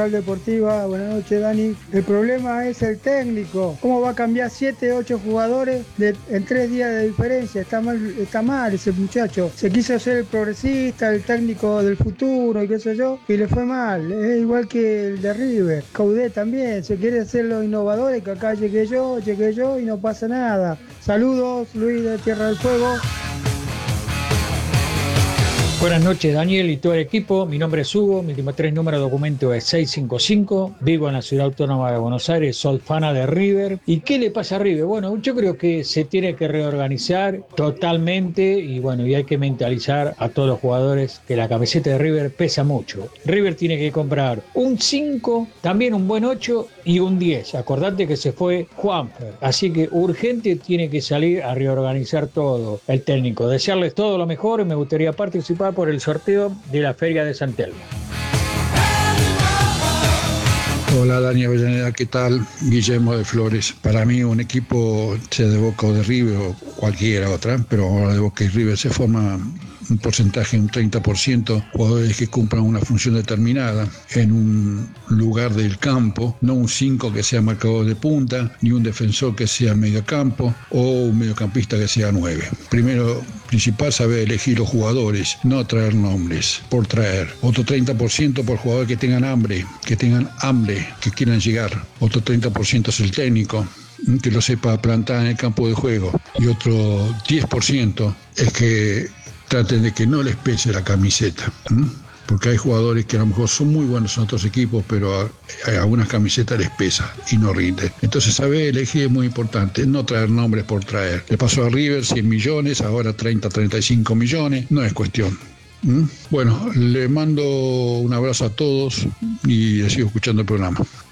Deportiva, buenas noches Dani. El problema es el técnico. ¿Cómo va a cambiar 7, 8 jugadores en 3 días de diferencia? Está mal ese muchacho. Se quiso ser el progresista, el técnico del futuro y qué sé yo, y le fue mal. Es igual que el de River. Coudet también, se quiere hacer los innovadores, que acá llegué yo y no pasa nada. Saludos, Luis de Tierra del Fuego. Buenas noches, Daniel y todo el equipo. Mi nombre es Hugo, mi último 3 número de documento es 655. Vivo en la Ciudad Autónoma de Buenos Aires, soy fana de River. ¿Y qué le pasa a River? Bueno, yo creo que se tiene que reorganizar totalmente y bueno, y hay que mentalizar a todos los jugadores que la camiseta de River pesa mucho. River tiene que comprar un 5, también un buen 8 y un 10. Acordate que se fue Juanfer. Así que urgente tiene que salir a reorganizar todo el técnico. Desearles todo lo mejor y me gustaría participar por el sorteo de la Feria de San Telmo. Hola Dani Avellaneda, ¿qué tal? Guillermo de Flores. Para mí un equipo, sea de Boca o de River o cualquiera otra, pero ahora de Boca y River se forma un porcentaje, un 30%, jugadores que cumplan una función determinada en un lugar del campo, no un 5 que sea marcador de punta, ni un defensor que sea mediocampo o un mediocampista que sea 9. Primero, principal, saber elegir los jugadores, no traer nombres por traer. Otro 30% por jugadores que tengan hambre, que quieran llegar. Otro 30% es el técnico, que lo sepa plantar en el campo de juego. Y otro 10% es que traten de que no les pese la camiseta, porque hay jugadores que a lo mejor son muy buenos en otros equipos, pero a algunas camisetas les pesa y no rinde. Entonces saber elegir es muy importante, no traer nombres por traer. Le pasó a River 100 millones, ahora 30, 35 millones, no es cuestión. Bueno, le mando un abrazo a todos y sigo escuchando el programa.